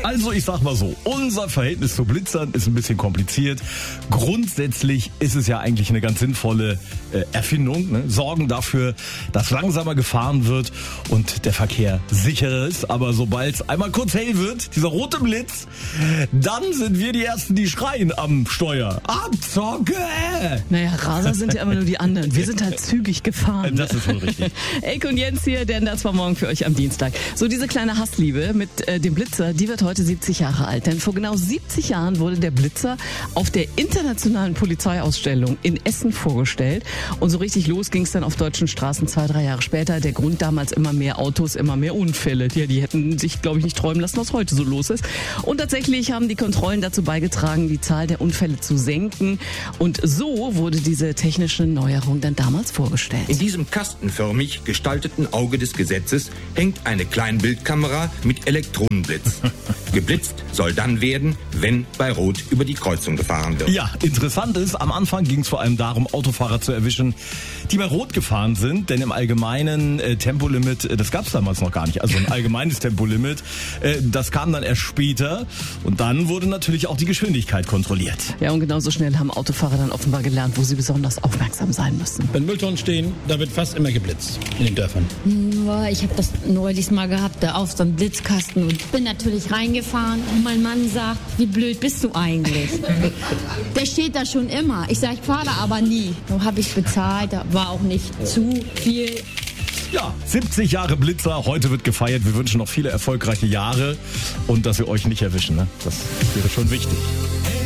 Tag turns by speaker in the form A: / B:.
A: Also ich sag mal so, unser Verhältnis zu Blitzern ist ein bisschen kompliziert. Grundsätzlich ist es ja eigentlich eine ganz sinnvolle Erfindung. Ne? Sorgen dafür, dass langsamer gefahren wird und der Verkehr sicherer ist. Aber sobald es einmal kurz hell wird, dieser rote Blitz, dann sind wir die Ersten, die schreien am Steuer. Abzocke!
B: Naja, Raser sind ja immer nur die anderen. Wir sind halt zügig gefahren.
A: Das ist wohl richtig.
B: Elke und Jens hier, denn das war morgen für euch am Dienstag. So, diese kleine Hassliebe mit dem Blitzer, die wird heute 70 Jahre alt. Denn vor genau 70 Jahren wurde der Blitzer auf der internationalen Polizeiausstellung in Essen vorgestellt. Und so richtig los ging es dann auf deutschen Straßen 2-3 Jahre später. Der Grund damals immer mehr Autos, immer mehr Unfälle. Die hätten sich, glaube ich, nicht träumen lassen, was heute so los ist. Und tatsächlich haben die Kontrollen dazu beigetragen, die Zahl der Unfälle zu senken. Und so wurde diese technische Neuerung dann damals vorgestellt.
C: In diesem kastenförmig gestalteten Auge des Gesetzes hängt eine Kleinbildkamera mit Elektronenblitz. Geblitzt soll dann werden, wenn bei Rot über die Kreuzung gefahren wird.
A: Ja, interessant ist, am Anfang ging es vor allem darum, Autofahrer zu erwischen, die bei Rot gefahren sind, denn im allgemeinen Tempolimit, das gab es damals noch gar nicht, also ein allgemeines Tempolimit, das kam dann erst später und dann wurde natürlich auch die Geschwindigkeit kontrolliert.
B: Ja, und genauso schnell haben Autofahrer dann offenbar gelernt, wo sie besonders aufmerksam sein müssen.
D: Wenn Mülltonnen stehen, da wird fast immer geblitzt in den Dörfern.
E: Ich habe das neulich mal gehabt, da auf so einem Blitzkasten und bin natürlich reingefahren und mein Mann sagt, wie blöd bist du eigentlich? Der steht da schon immer. Ich sage, ich fahre da aber nie. So habe ich bezahlt, da war auch nicht zu viel.
A: Ja, 70 Jahre Blitzer, heute wird gefeiert. Wir wünschen noch viele erfolgreiche Jahre und dass wir euch nicht erwischen. Ne? Das wäre schon wichtig.